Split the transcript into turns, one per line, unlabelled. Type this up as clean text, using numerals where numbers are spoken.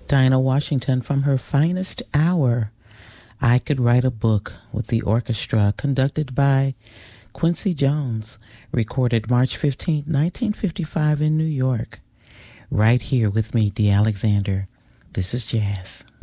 Dinah Washington from her finest hour, I Could Write a Book, with the orchestra, conducted by Quincy Jones, recorded March 15, 1955 in New York. Right here with me, Dee Alexander. This is Jazz.